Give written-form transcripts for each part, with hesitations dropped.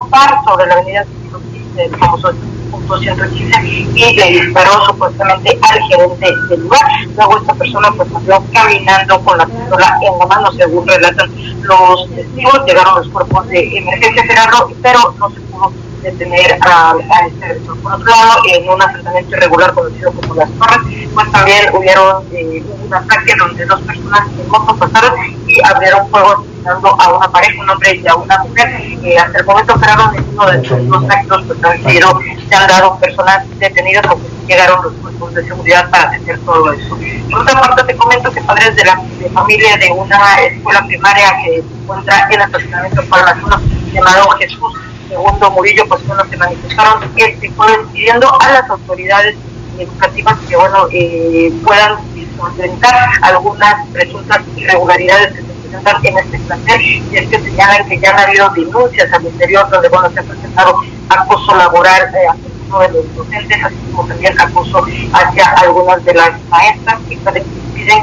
cruzar sobre la avenida del famoso punto 115 y le disparó supuestamente al gerente del lugar. Luego esta persona pues salió caminando con la pistola en la mano, según relatan los testigos. Llegaron los cuerpos de emergencia, Gerardo, pero no se pudo detener a este agresor. Por otro lado, en un asentamiento irregular conocido como Las Torres, pues también hubo un ataque donde dos personas en moto pasaron y abrieron fuego asesinando a una pareja, un hombre y a una mujer. Hasta el momento, Gerardo, ninguno de estos dos actos pues se han dado personas detenidas, porque llegaron los cuerpos de seguridad para atender todo eso. Por otra parte, te comento que padres de familia de una escuela primaria que se encuentra en el estacionamiento para la zona llamado Jesús Segundo Murillo, pues son los que manifestaron este jueves pidiendo a las autoridades educativas que puedan solventar algunas presuntas irregularidades que se presentan en este plantel, y es que señalan que ya han habido denuncias al interior donde se ha presentado acoso laboral hacia uno de los docentes, así como también acoso hacia algunas de las maestras, y piden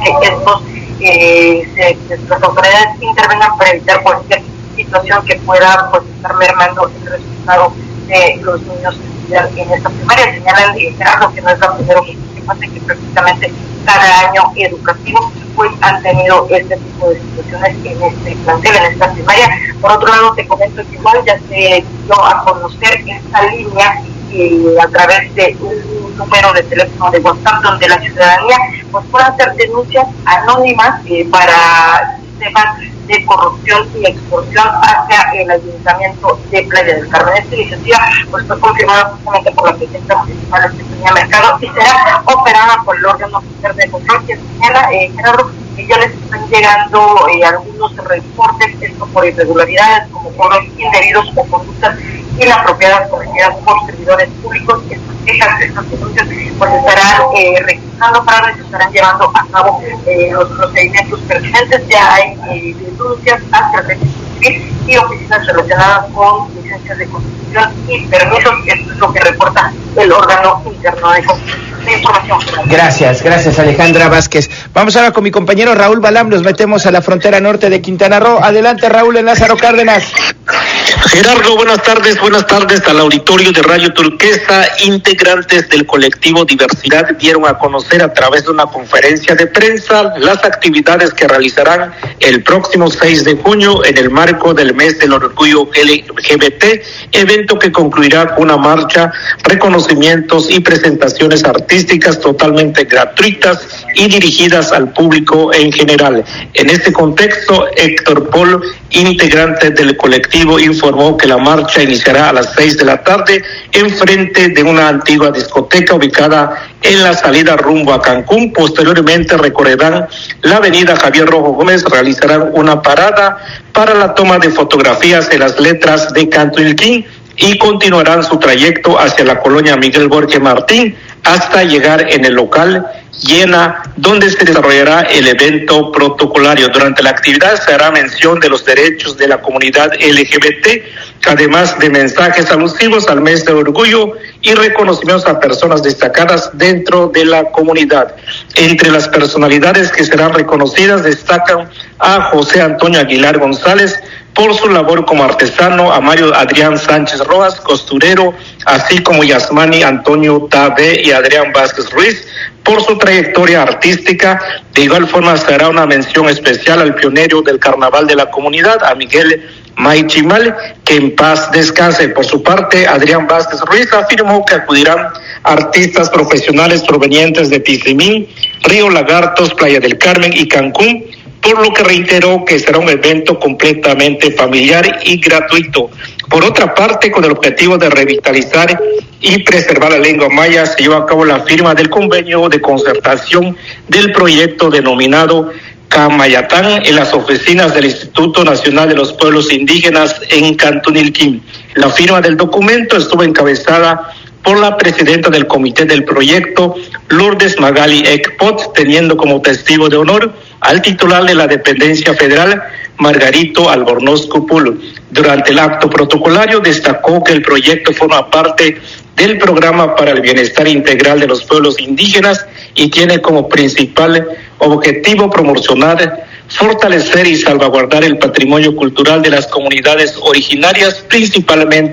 que las autoridades intervengan para evitar cualquier situación que pueda pues estar mermando el resultado de los niños que estudian en esta primaria. Señalan que no es la primera vez que pasa, que prácticamente cada año educativo pues han tenido este tipo de situaciones en este plantel, en esta primaria. Por otro lado, te comento que igual ya se dio a conocer esta línea a través de un número de teléfono de WhatsApp donde la ciudadanía pues pueda hacer denuncias anónimas para temas de corrupción y extorsión hacia el ayuntamiento de Playa del Carmen. Esta iniciativa pues fue confirmada justamente por la presidenta municipal Estefanía Mercado y será operada por el órgano oficial de control, que señala, Gerardo, que ya les están llegando algunos reportes, esto por irregularidades como cobros indebidos o conductas inapropiadas cometidas por servidores públicos. Estas denuncias pues estarán registrando para que se estarán llevando a cabo los procedimientos pertinentes. Ya hay denuncias hacia el registro civil y oficinas relacionadas con licencias de construcción y permisos. Esto es lo que reporta el órgano interno de información. Gracias Alejandra Vázquez. Vamos ahora con mi compañero Raúl Balam, nos metemos a la frontera norte de Quintana Roo. Adelante, Raúl, en Lázaro Cárdenas. Gerardo, buenas tardes al auditorio de Radio Turquesa. Integrantes del colectivo Diversidad dieron a conocer a través de una conferencia de prensa las actividades que realizarán el próximo 6 de junio en el marco del mes del orgullo LGBT, evento que concluirá con una marcha, reconocimientos y presentaciones artísticas totalmente gratuitas y dirigidas al público en general. En este contexto, Héctor Pol, integrante del colectivo, informó que la marcha iniciará a las 6 de la tarde enfrente de una antigua discoteca ubicada en la salida rumbo a Cancún. Posteriormente recorrerán la avenida Javier Rojo Gómez, realizarán una parada para la toma de fotografías de las letras de Cantuilquín y continuarán su trayecto hacia la colonia Miguel Borges Martín hasta llegar en el local Llena, donde se desarrollará el evento protocolario. Durante la actividad se hará mención de los derechos de la comunidad LGBT, además de mensajes alusivos al mes de orgullo y reconocimientos a personas destacadas dentro de la comunidad. Entre las personalidades que serán reconocidas destacan a José Antonio Aguilar González por su labor como artesano, a Mario Adrián Sánchez Rojas, costurero, así como Yasmani Antonio Tabe y Adrián Vázquez Ruiz por su trayectoria artística. De igual forma se hará una mención especial al pionero del carnaval de la comunidad, a Miguel Maichimal, que en paz descanse. Por su parte, Adrián Vázquez Ruiz afirmó que acudirán artistas profesionales provenientes de Tizimín, Río Lagartos, Playa del Carmen y Cancún, por lo que reiteró que será un evento completamente familiar y gratuito. Por otra parte, con el objetivo de revitalizar y preservar la lengua maya, se llevó a cabo la firma del convenio de concertación del proyecto denominado Camayatán en las oficinas del Instituto Nacional de los Pueblos Indígenas en Cantunilquín. La firma del documento estuvo encabezada por la presidenta del comité del proyecto, Lourdes Magali Ekpot, teniendo como testigo de honor al titular de la dependencia federal, Margarito Albornoz Cupul. Durante el acto protocolario destacó que el proyecto forma parte del programa para el bienestar integral de los pueblos indígenas y tiene como principal objetivo promocionar, fortalecer y salvaguardar el patrimonio cultural de las comunidades originarias, principalmente